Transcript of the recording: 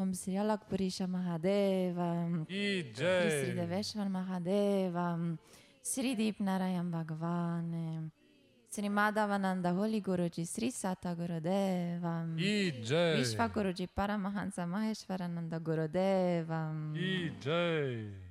Om Sri Alakpurisha Mahadeva, Sri Deveshwar Mahadeva, Sri Deep Narayan Bhagavan, Sri Madhavananda Holy Guruji, Sri Sata Gurudeva, Vishwa Guruji Paramahansa Maheshwarananda Gurudeva.